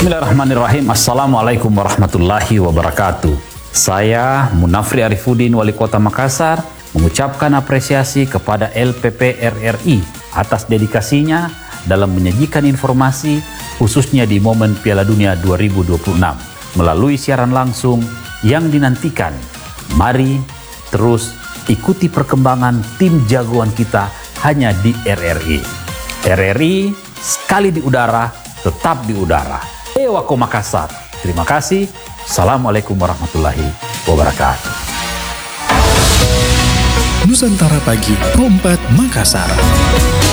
Bismillahirrahmanirrahim. Assalamualaikum warahmatullahi wabarakatuh. Saya Munafri Arifuddin, Wali Kota Makassar, mengucapkan apresiasi kepada LPP RRI atas dedikasinya dalam menyajikan informasi khususnya di momen Piala Dunia 2026 melalui siaran langsung yang dinantikan. Mari terus ikuti perkembangan tim jagoan kita hanya di RRI. RRI sekali di udara, tetap di udara. Ewako Makassar. Terima kasih. Assalamualaikum warahmatullahi wabarakatuh. Nusantara Pagi, Pro 4 Makassar.